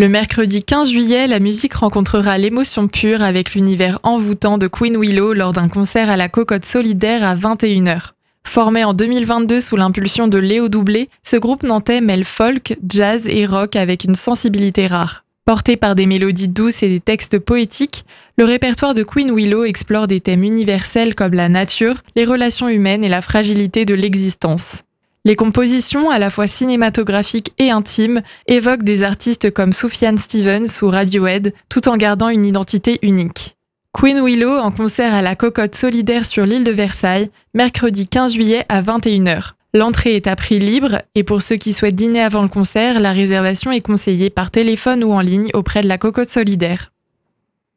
Le mercredi 15 juillet, la musique rencontrera l'émotion pure avec l'univers envoûtant de Queen Willow lors d'un concert à la Cocotte Solidaire à 21h. Formé en 2022 sous l'impulsion de Léo Doublé, ce groupe nantais mêle folk, jazz et rock avec une sensibilité rare. Porté par des mélodies douces et des textes poétiques, le répertoire de Queen Willow explore des thèmes universels comme la nature, les relations humaines et la fragilité de l'existence. Les compositions, à la fois cinématographiques et intimes, évoquent des artistes comme Sufjan Stevens ou Radiohead, tout en gardant une identité unique. Queen Willow en concert à la Cocotte Solidaire sur l'île de Versailles, mercredi 15 juillet à 21h. L'entrée est à prix libre et pour ceux qui souhaitent dîner avant le concert, la réservation est conseillée par téléphone ou en ligne auprès de la Cocotte Solidaire.